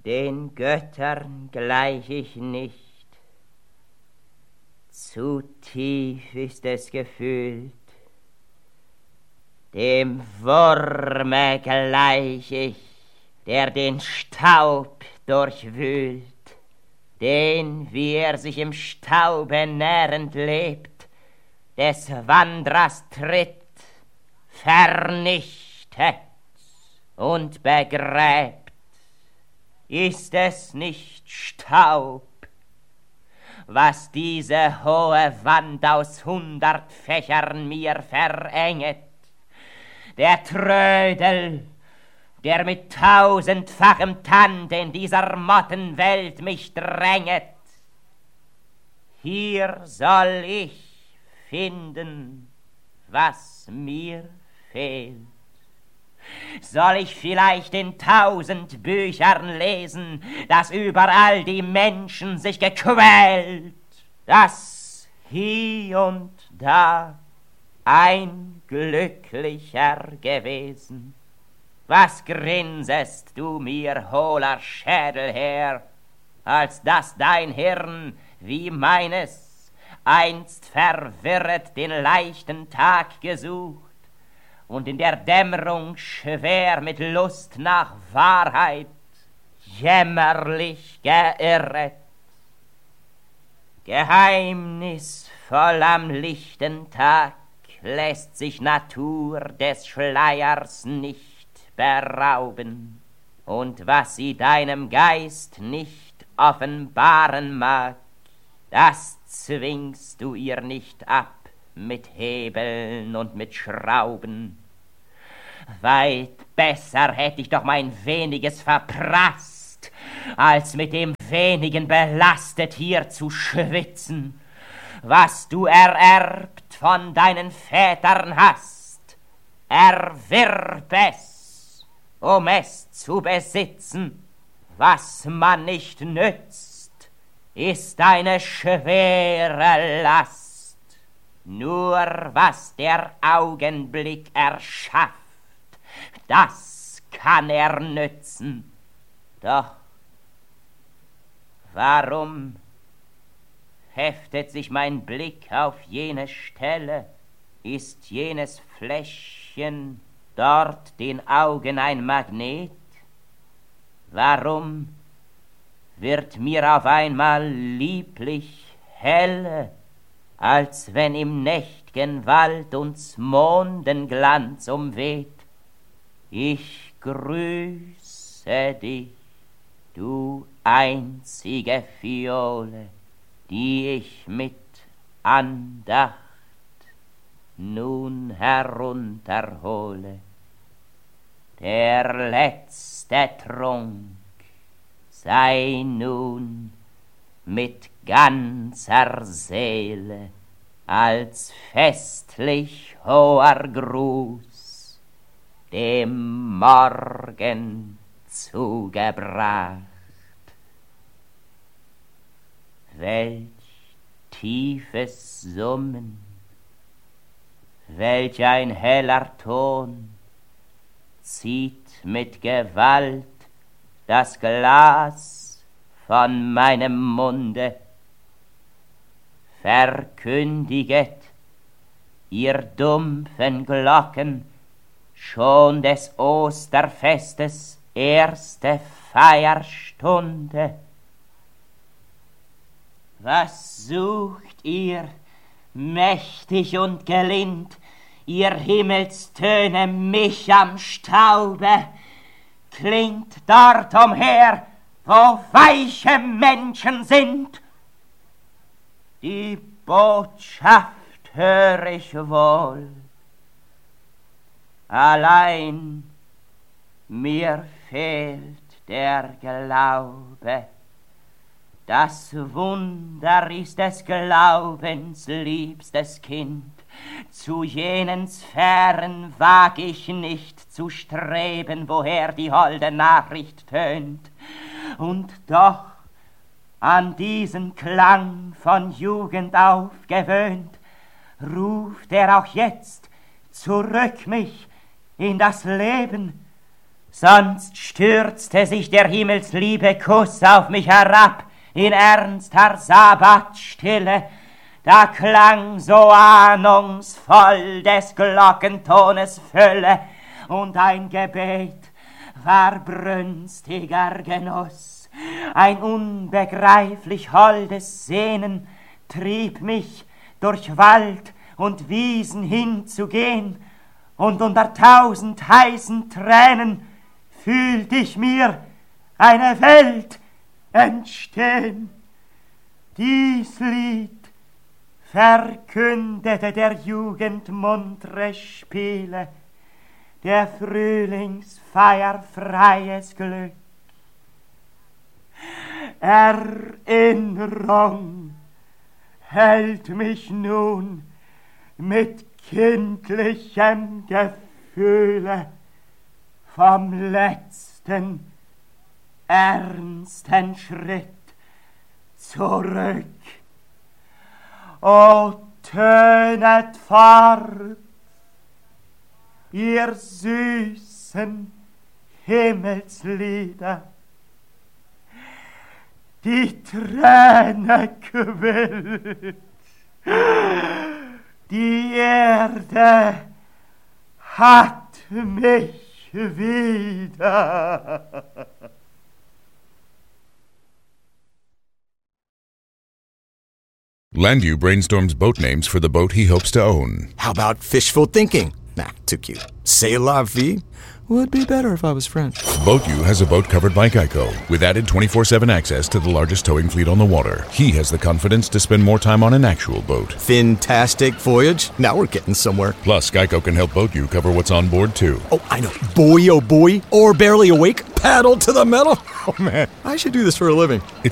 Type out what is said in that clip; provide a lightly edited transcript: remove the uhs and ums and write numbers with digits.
Den Göttern gleich ich nicht, zu tief ist es gefühlt, dem Wurme gleich ich, der den Staub durchwühlt, den, wie er sich im Staube nährend lebt, des Wanderers Tritt vernichtet und begräbt. Ist es nicht Staub, was diese hohe Wand aus 100 Fächern mir verenget? Der Trödel, der mit 1000-fachem Tand in dieser Mottenwelt mich dränget. Hier soll ich finden, was mir fehlt. Soll ich vielleicht in 1000 Büchern lesen, dass überall die Menschen sich gequält, dass hie und da ein Glücklicher gewesen? Was grinsest du mir, hohler Schädel, her, als dass dein Hirn wie meines einst verwirret den leichten Tag gesucht und in der Dämmerung schwer mit Lust nach Wahrheit jämmerlich geirret? Geheimnisvoll am lichten Tag lässt sich Natur des Schleiers nicht berauben, und was sie deinem Geist nicht offenbaren mag, das zwingst du ihr nicht ab mit Hebeln und mit Schrauben. Weit besser hätt ich doch mein weniges verprasst, als mit dem wenigen belastet hier zu schwitzen, was du ererbt von deinen Vätern hast. Erwirb es, um es zu besitzen. Was man nicht nützt, ist eine schwere Last. Nur was der Augenblick erschafft, das kann er nützen. Doch warum heftet sich mein Blick auf jene Stelle? Ist jenes Fläschchen dort den Augen ein Magnet? Warum wird mir auf einmal lieblich helle, als wenn im nächt'gen Wald uns Mondenglanz umweht? Ich grüße dich, du einzige Phiole, die ich mit Andacht nun herunterhole. Der letzte Trunk sei nun mit ganzer Seele als festlich hoher Gruß dem Morgen zugebracht. Welch tiefes Summen, welch ein heller Ton zieht mit Gewalt das Glas von meinem Munde. Verkündiget, ihr dumpfen Glocken, schon des Osterfestes erste Feierstunde. Was sucht ihr, mächtig und gelind, ihr Himmelstöne mich am Staube? Klingt dort umher, wo weiche Menschen sind. Die Botschaft hör ich wohl, allein mir fehlt der Glaube. Das Wunder ist des Glaubens liebstes Kind. Zu jenen Sphären wag ich nicht zu streben, woher die holde Nachricht tönt. Und doch, an diesen Klang von Jugend aufgewöhnt, ruft er auch jetzt zurück mich in das Leben. Sonst stürzte sich der himmelsliebe Kuss auf mich herab in ernster Sabbatstille. Da klang so ahnungsvoll des Glockentones Fülle und ein Gebet war brünstiger Genuss. Ein unbegreiflich holdes Sehnen trieb mich durch Wald und Wiesen hinzugehen, und unter 1000 heißen Tränen fühlt ich mir eine Welt entstehen. Dies Lied verkündete der Jugend muntre Spiele, der Frühlingsfeier freies Glück. Erinnerung hält mich nun mit kindlichem Gefühle vom letzten ernsten Schritt zurück. O tönet fort, ihr süßen Himmelslieder, die Träne quillt, die Erde hat mich wieder. Landview brainstorms boat names for the boat he hopes to own. How about fishful thinking? Nah, too cute. C'est la vie? Would be better if I was French. BoatU has a boat covered by Geico, with added 24/7 access to the largest towing fleet on the water. He has the confidence to spend more time on an actual boat. Fantastic voyage. Now we're getting somewhere. Plus, Geico can help BoatU cover what's on board, too. Oh, I know. Boy, oh boy. Or barely awake. Paddle to the metal. Oh, man. I should do this for a living.